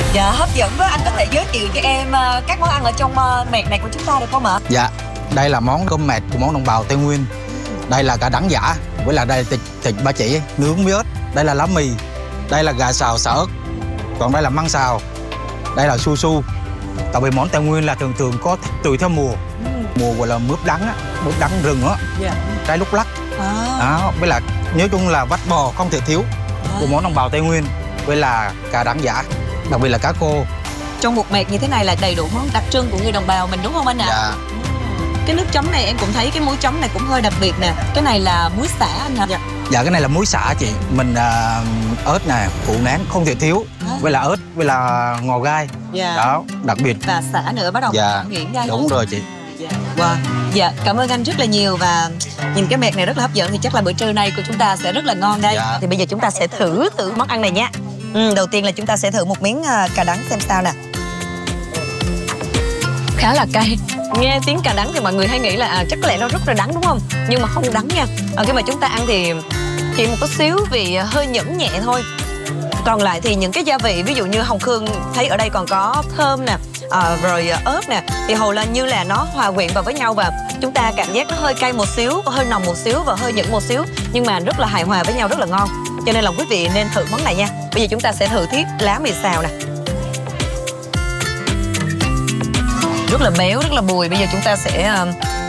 Dạ, hấp dẫn quá. Anh có thể giới thiệu cho em các món ăn ở trong mẹt này của chúng ta được không ạ? Dạ, đây là món cơm mẹt của món đồng bào Tây Nguyên. Đây là cà đắng giả, với là đây là thịt ba chỉ nướng với ớt. Đây là lá mì, đây là gà xào xả ớt. Còn đây là măng xào, đây là su su. Tại vì món Tây Nguyên là thường thường có tùy theo mùa. Mùa gọi là mướp đắng á, mướp đắng rừng á, trái lúc lắc. Đó, với là nói chung là vắt bò không thể thiếu của món đồng bào Tây Nguyên. Với là cà đắng giả, đặc biệt là cá khô. Trong một mẹt như thế này là đầy đủ món đặc trưng của người đồng bào mình đúng không anh ạ? Dạ. Cái nước chấm này em cũng thấy cái muối chấm này cũng hơi đặc biệt nè. Cái này là muối xả anh hả? Dạ, cái này là muối xả chị. Mình ớt nè, củ nén không thể thiếu. Với là ớt, với là ngò gai. Đó, đặc biệt. Và xả nữa bắt đầu nghiện ra. Đúng rồi chị. Wow. Dạ, cảm ơn anh rất là nhiều. Và nhìn cái mẹt này rất là hấp dẫn thì chắc là bữa trưa nay của chúng ta sẽ rất là ngon đây. Thì bây giờ chúng ta sẽ thử món ăn này nha. Đầu tiên là chúng ta sẽ thử một miếng cà đắng xem sao nè. Khá là cay. Nghe tiếng cà đắng thì mọi người hay nghĩ là chắc có lẽ nó rất là đắng đúng không? Nhưng mà không đắng nha. Khi mà chúng ta ăn thì chỉ một chút xíu vị hơi nhẫn nhẹ thôi. Còn lại thì những cái gia vị ví dụ như Hồng Khương thấy ở đây còn có thơm nè, rồi ớt nè, thì hầu như là nó hòa quyện vào với nhau và chúng ta cảm giác nó hơi cay một xíu, hơi nồng một xíu và hơi nhẫn một xíu, nhưng mà rất là hài hòa với nhau, rất là ngon. Cho nên là quý vị nên thử món này nha. Bây giờ chúng ta sẽ thử tiếp lá mì xào nè. Rất là béo, rất là bùi. Bây giờ chúng ta sẽ